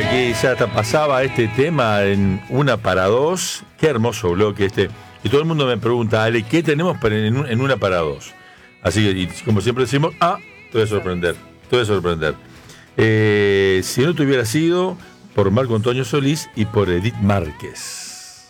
que ya hasta pasaba este tema en Una para Dos. Qué hermoso bloque este. Y todo el mundo me pregunta, Ale, ¿qué tenemos en Una para Dos? Así que, y como siempre decimos, te voy a sorprender, te voy a sorprender. Si no te hubiera sido por Marco Antonio Solís y por Edith Márquez.